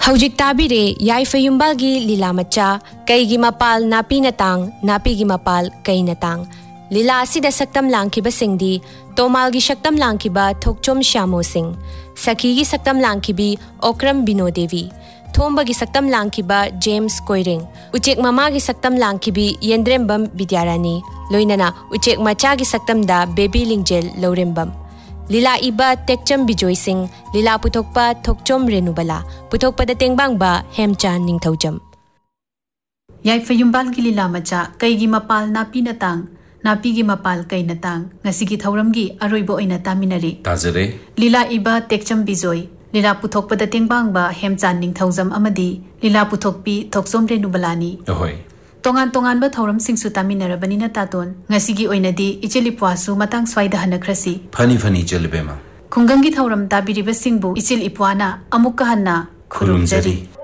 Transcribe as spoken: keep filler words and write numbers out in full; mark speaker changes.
Speaker 1: हौजिक ताबिरे याइफयुम्बागी लीला मचा कईगी मपाल नापी नतांग नापीगी मपाल कई नतांग लीला असिदा सक्तम लांखिबा सिंगदी तोमालगी सक्तम लांखिबा थोकचोम श्यामो सिंह सखीगी सक्तम लांखिबी ओक्रम बिनो देवी थोंबगी सक्तम लांखिबा जेम्स कोइरिंग उचेक ममागी सक्तम लांखिबी येंद्रेम्बम विद्यारानी लोइनना उचेक मचागी सक्तमदा बेबी लिंगजेल लौरेम्बम लीला इबा टेक्चम बिजोय सिंह लीला पुथोकपा थोकचोम रेनुबला पुथोकपदा तेंगबांगबा हेमचा निंगथौजम
Speaker 2: याइफयुम्बालगी लीला मचा कईगी मपाल नापी नतांग नापीगी मपाल कई नतांग ngasiगी थौरमगी अरोइबो ओइना तामिनरी ताजरे लीला इबा टेक्चम बिजोय लीला पुथोकपदा तेंगबांगबा हेमचा निंगथौजम अमदी लीला पुथोकपी थोकचोम रेनुबलानी ओहोय तोंगान तोंगानबा थौरम सिंगसु तामिनरबनिना तातोन ngasiगी ओइनादी इचेलिपवासु मतंग स्वाइदा हनख्रसी फनी फनी चलबेमा खुंगंगी थौरम ताबिरिबा सिंगबु इचेल इपवाना अमुक्का हन्ना खुरुमजरी।